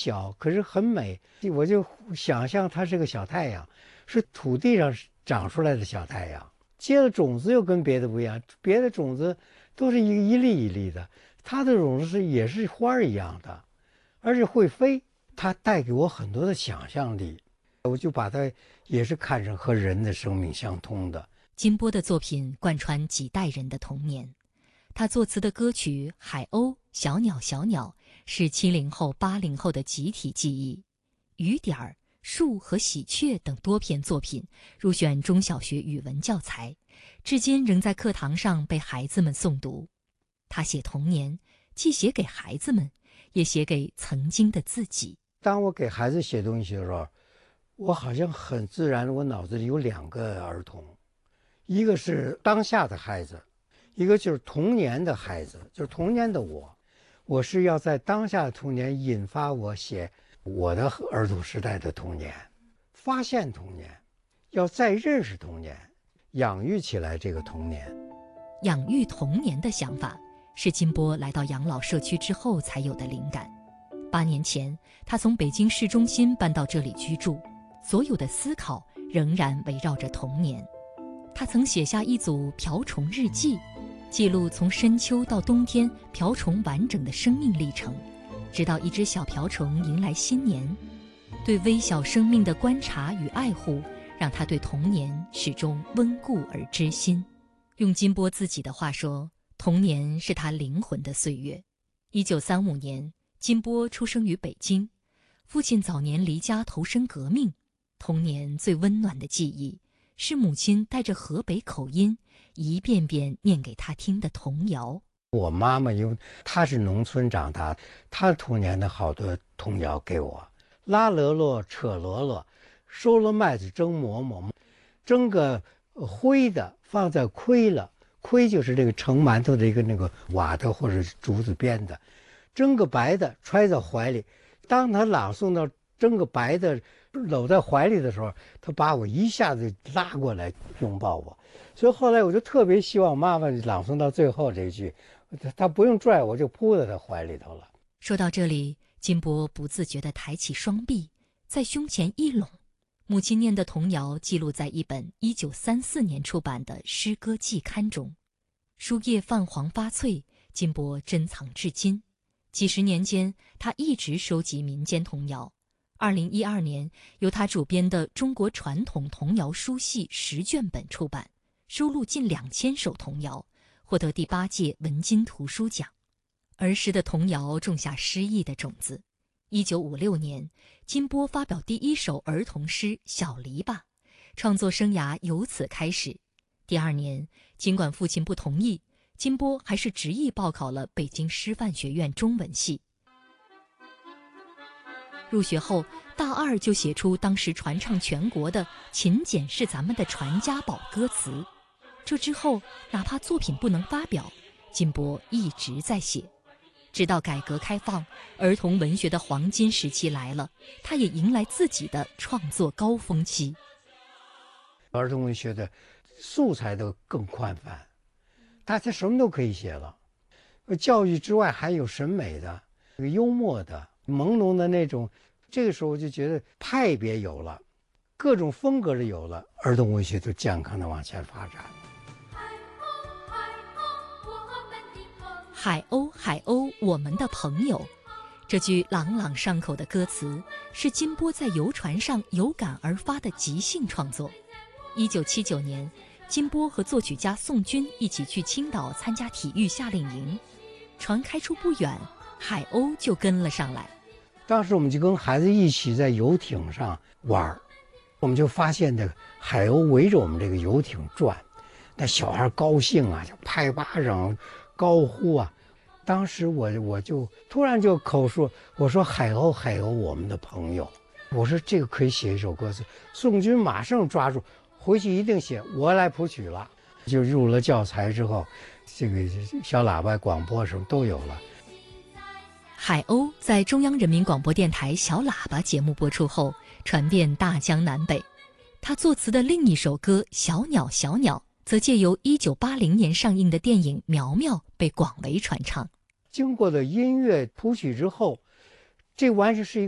小，可是很美。我就想象它是个小太阳，是土地上长出来的小太阳。结了种子又跟别的不一样，别的种子都是一粒一粒的，它的种子也是花儿一样的，而且会飞。它带给我很多的想象力，我就把它也是看成和人的生命相通的。 金波的作品贯穿几代人的童年，他作词的歌曲《海鸥》《小鸟小鸟》是70后、80后的集体记忆。雨点儿、树和喜鹊等多篇作品入选中小学语文教材，至今仍在课堂上被孩子们诵读。他写童年，既写给孩子们，也写给曾经的自己。 当我给孩子写东西的时候，我好像很自然，我脑子里有2个儿童，一个是当下的孩子，一个就是童年的孩子，就是童年的我。我是要在当下的童年引发我写我的儿童时代的童年，发现童年，要再认识童年，养育起来这个童年。 养育童年的想法是金波来到养老社区之后才有的灵感。8年前，他从北京市中心搬到这里居住，所有的思考仍然围绕着童年。他曾写下一组瓢虫日记，记录从深秋到冬天瓢虫完整的生命历程，直到一只小瓢虫迎来新年。对微小生命的观察与爱护，让他对童年始终温故而知新。用金波自己的话说，童年是他灵魂的岁月。1935年，金波出生于北京，父亲早年离家投身革命。童年最温暖的记忆是母亲带着河北口音一遍遍念给他听的童谣。 我妈妈因为她是农村长大，她童年的好多童谣给我，拉箩箩扯箩箩，收了麦子蒸馍馍，蒸个灰的放在盔了，盔就是这个盛馒头的一个那个瓦的或者竹子编的，蒸个白的揣在怀里。当他朗诵到蒸个白的搂在怀里的时候，他把我一下子拉过来拥抱我。所以后来我就特别希望妈妈朗诵到最后这一句，他不用拽我就扑在他怀里头了。 说到这里，金波不自觉地抬起双臂，在胸前一拢。母亲念的童谣记录在一本1934年出版的诗歌季刊中，书页泛黄发脆，金波珍藏至今。几十年间，他一直收集民间童谣。2012年，由他主编的《中国传统童谣书系10卷本》出版，收录近2000首童谣，获得第8届文津图书奖。儿时的童谣种下诗意的种子。1956年，金波发表第1首儿童诗《小篱笆》，创作生涯由此开始。第2年，尽管父亲不同意，金波还是执意报考了北京师范学院中文系。入学后，大2就写出当时传唱全国的《勤俭是咱们的传家宝》歌词。这之后，哪怕作品不能发表，金波一直在写。直到改革开放，儿童文学的黄金时期来了，他也迎来自己的创作高峰期。 儿童文学的素材都更宽泛，大家什么都可以写了。教育之外还有审美的、幽默的、朦胧的那种。这个时候我就觉得派别有了，各种风格的有了，儿童文学就健康的往前发展。 海鸥，海鸥，我们的朋友。这句朗朗上口的歌词是金波在游船上有感而发的即兴创作。1979年，金波和作曲家宋军一起去青岛参加体育夏令营，船开出不远，海鸥就跟了上来。 当时我们就跟孩子一起在游艇上玩，我们就发现这个海鸥围着我们这个游艇转，那小孩高兴啊，就拍巴掌高呼啊。当时我就突然就口述，我说海鸥，海鸥，我们的朋友。我说这个可以写一首歌词。宋军马上抓住，回去一定写，我来谱曲了。就入了教材之后，这个小喇叭广播什么都有了。 海鸥在中央人民广播电台小喇叭节目播出后，传遍大江南北。他作词的另一首歌《小鸟小鸟》则借由1980年上映的电影《苗苗》被广为传唱。 经过的音乐谱曲之后，这完全是一个